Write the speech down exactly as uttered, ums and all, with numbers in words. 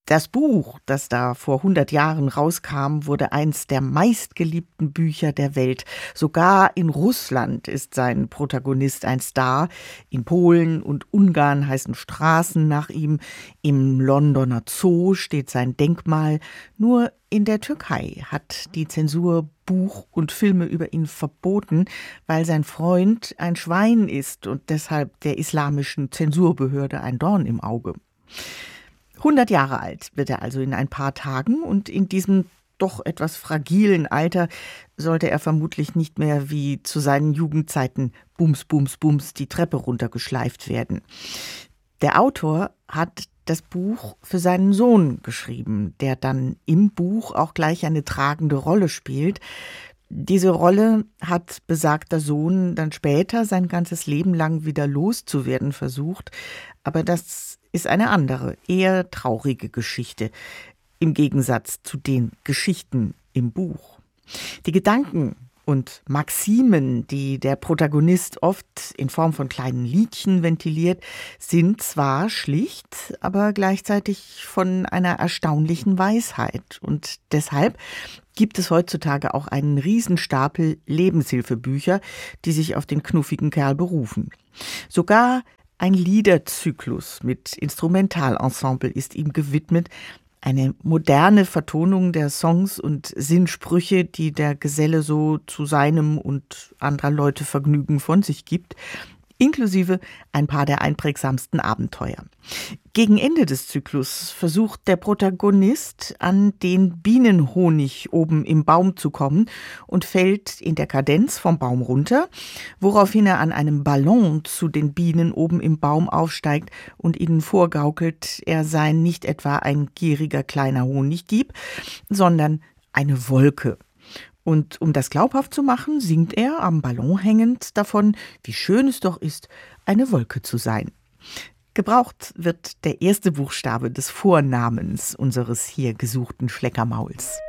Das Buch, das da vor hundert Jahren rauskam, wurde eins der meistgeliebten Bücher der Welt. Sogar in Russland ist sein Protagonist ein Star. In Polen und Ungarn heißen Straßen nach ihm. Im Londoner Zoo steht sein Denkmal. Nur in der Türkei hat die Zensur Buch und Filme über ihn verboten, weil sein Freund ein Schwein ist und deshalb der islamischen Zensurbehörde ein Dorn im Auge. hundert Jahre alt wird er also in ein paar Tagen und in diesem doch etwas fragilen Alter sollte er vermutlich nicht mehr wie zu seinen Jugendzeiten bums, bums, bums die Treppe runtergeschleift werden. Der Autor hat das Buch für seinen Sohn geschrieben, der dann im Buch auch gleich eine tragende Rolle spielt. Diese Rolle hat besagter Sohn dann später sein ganzes Leben lang wieder loszuwerden versucht, aber das ist eine andere, eher traurige Geschichte, im Gegensatz zu den Geschichten im Buch. Die Gedanken und Maximen, die der Protagonist oft in Form von kleinen Liedchen ventiliert, sind zwar schlicht, aber gleichzeitig von einer erstaunlichen Weisheit. Und deshalb gibt es heutzutage auch einen Riesenstapel Lebenshilfebücher, die sich auf den knuffigen Kerl berufen. Sogar ein Liederzyklus mit Instrumentalensemble ist ihm gewidmet, eine moderne Vertonung der Songs und Sinnsprüche, die der Geselle so zu seinem und anderer Leute Vergnügen von sich gibt, inklusive ein paar der einprägsamsten Abenteuer. Gegen Ende des Zyklus versucht der Protagonist, an den Bienenhonig oben im Baum zu kommen und fällt in der Kadenz vom Baum runter, woraufhin er an einem Ballon zu den Bienen oben im Baum aufsteigt und ihnen vorgaukelt, er sei nicht etwa ein gieriger kleiner Honigdieb, sondern eine Wolke. Und um das glaubhaft zu machen, singt er am Ballon hängend davon, wie schön es doch ist, eine Wolke zu sein. Gebraucht wird der erste Buchstabe des Vornamens unseres hier gesuchten Schleckermauls.